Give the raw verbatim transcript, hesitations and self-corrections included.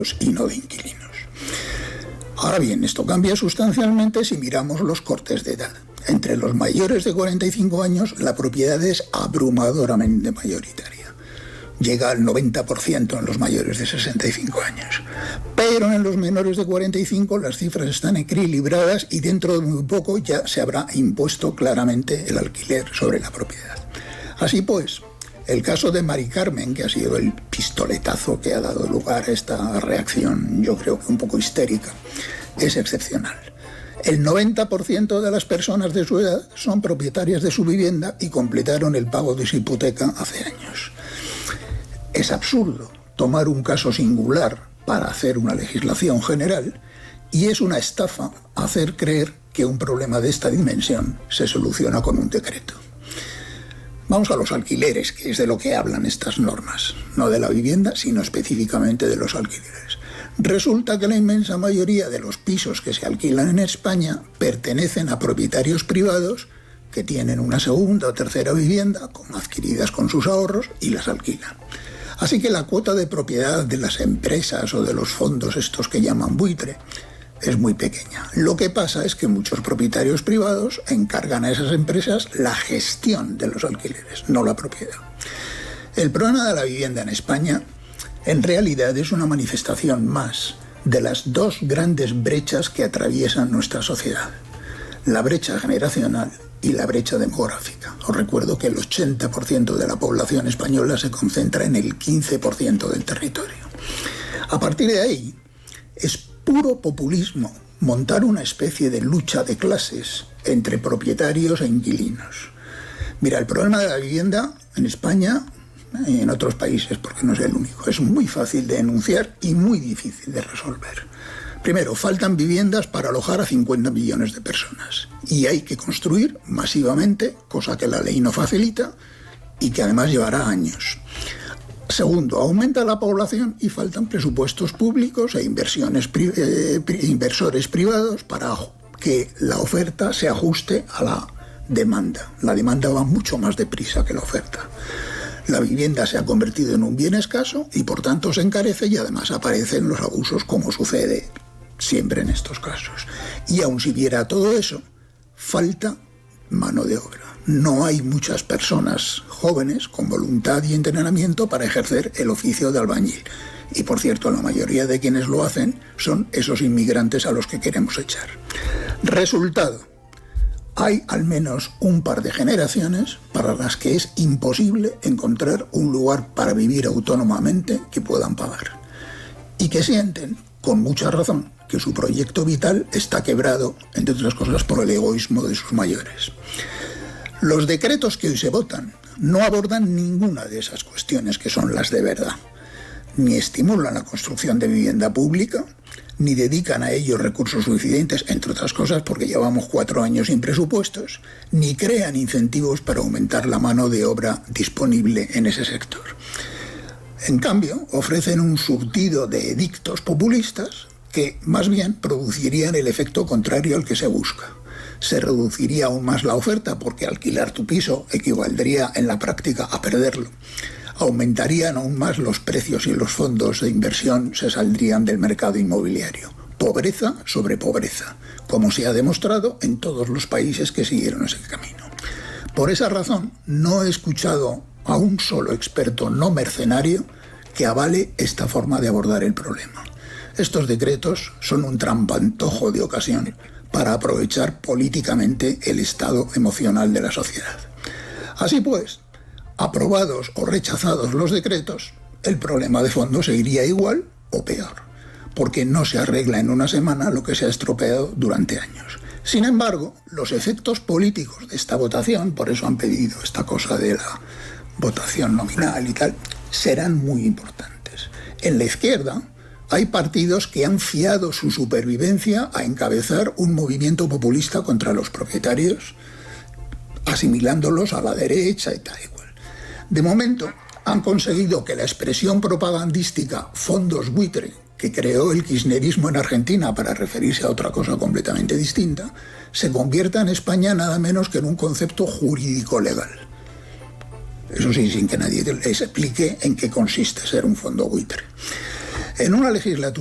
y no de inquilinos. Ahora bien, esto cambia sustancialmente si miramos los cortes de edad. Entre los mayores de cuarenta y cinco años, la propiedad es abrumadoramente mayoritaria. Llega al noventa por ciento en los mayores de sesenta y cinco años. Pero en los menores de cuarenta y cinco las cifras están equilibradas y dentro de muy poco ya se habrá impuesto claramente el alquiler sobre la propiedad. Así pues, el caso de Mari Carmen, que ha sido el pistoletazo que ha dado lugar a esta reacción, yo creo que un poco histérica, es excepcional. El noventa por ciento de las personas de su edad son propietarias de su vivienda y completaron el pago de su hipoteca hace años. Es absurdo tomar un caso singular para hacer una legislación general y es una estafa hacer creer que un problema de esta dimensión se soluciona con un decreto. Vamos a los alquileres, que es de lo que hablan estas normas, no de la vivienda, sino específicamente de los alquileres. Resulta que la inmensa mayoría de los pisos que se alquilan en España pertenecen a propietarios privados que tienen una segunda o tercera vivienda adquiridas con sus ahorros y las alquilan. Así que la cuota de propiedad de las empresas o de los fondos estos que llaman buitre es muy pequeña. Lo que pasa es que muchos propietarios privados encargan a esas empresas la gestión de los alquileres, no la propiedad. El problema de la vivienda en España en realidad es una manifestación más de las dos grandes brechas que atraviesan nuestra sociedad: la brecha generacional y la brecha demográfica. Os recuerdo que el ochenta por ciento de la población española se concentra en el quince por ciento del territorio. A partir de ahí, es puro populismo montar una especie de lucha de clases entre propietarios e inquilinos. Mira, el problema de la vivienda en España y en otros países, porque no es el único, es muy fácil de enunciar y muy difícil de resolver. Primero, faltan viviendas para alojar a cincuenta millones de personas y hay que construir masivamente, cosa que la ley no facilita y que además llevará años. Segundo, aumenta la población y faltan presupuestos públicos e inversiones, eh, inversores privados para que la oferta se ajuste a la demanda. La demanda va mucho más deprisa que la oferta. La vivienda se ha convertido en un bien escaso y por tanto se encarece y además aparecen los abusos, como sucede siempre en estos casos. Y aun si viera todo eso, falta mano de obra. No hay muchas personas jóvenes con voluntad y entrenamiento para ejercer el oficio de albañil. Y por cierto, la mayoría de quienes lo hacen son esos inmigrantes a los que queremos echar. Resultado: hay al menos un par de generaciones para las que es imposible encontrar un lugar para vivir autónomamente que puedan pagar. Y que sienten, con mucha razón, que su proyecto vital está quebrado, entre otras cosas, por el egoísmo de sus mayores. Los decretos que hoy se votan no abordan ninguna de esas cuestiones que son las de verdad. Ni estimulan la construcción de vivienda pública, ni dedican a ello recursos suficientes, entre otras cosas porque llevamos cuatro años sin presupuestos, ni crean incentivos para aumentar la mano de obra disponible en ese sector. En cambio, ofrecen un surtido de edictos populistas que más bien producirían el efecto contrario al que se busca. Se reduciría aún más la oferta porque alquilar tu piso equivaldría en la práctica a perderlo. Aumentarían aún más los precios y los fondos de inversión se saldrían del mercado inmobiliario. Pobreza sobre pobreza, como se ha demostrado en todos los países que siguieron ese camino. Por esa razón, no he escuchado a un solo experto no mercenario que avale esta forma de abordar el problema. Estos decretos son un trampantojo de ocasión para aprovechar políticamente el estado emocional de la sociedad. Así pues, aprobados o rechazados los decretos, el problema de fondo seguiría igual o peor, porque no se arregla en una semana lo que se ha estropeado durante años. Sin embargo, los efectos políticos de esta votación, por eso han pedido esta cosa de la votación nominal y tal, serán muy importantes. En la izquierda hay partidos que han fiado su supervivencia a encabezar un movimiento populista contra los propietarios, asimilándolos a la derecha y tal y cual. De momento, han conseguido que la expresión propagandística fondos buitre, que creó el kirchnerismo en Argentina para referirse a otra cosa completamente distinta, se convierta en España nada menos que en un concepto jurídico legal. Eso sí, sin que nadie les explique en qué consiste ser un fondo buitre. En una legislatura